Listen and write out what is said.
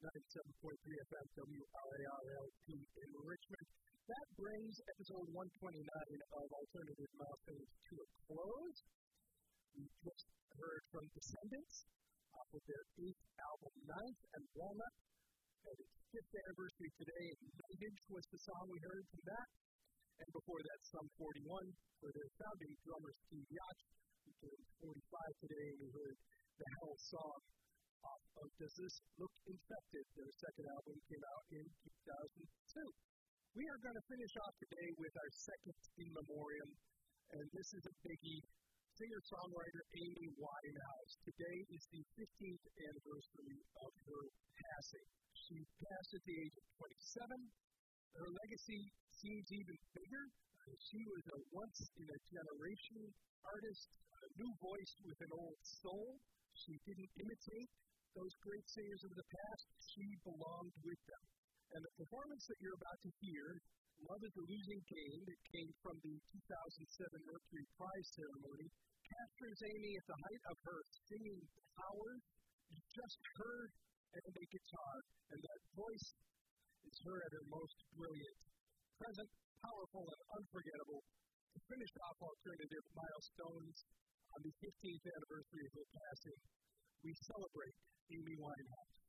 97.3 FM WRALP in Richmond. That brings episode 129 of Alternative Milestones to a close. We just heard from Descendants off of their 8th album, Ninth, and Walnut. And its 5th anniversary today, and Nightage was the song we heard from that. And before that, Sum 41 for their founding drummer, Steve Yacht, who turned 45 today, and we heard the Hell song off of Does This Look Infected? Their second album came out in 2002. We are going to finish off today with our second in memoriam, and this is a biggie. Singer-songwriter Amy Winehouse. Today is the 15th anniversary of her passing. She passed at the age of 27. Her legacy seems even bigger. She was a once-in-a-generation artist, a new voice with an old soul. She didn't imitate those great singers of the past. She belonged with them. And the performance that you're about to hear, Love is a Losing Game, that came from the 2007 Mercury Prize ceremony, captures Amy at the height of her singing powers. It's just her and a guitar, and that voice is her at her most brilliant. Present, powerful, and unforgettable. To finish off Alternative Milestones on the 15th anniversary of her passing, we celebrate Amy Winehouse.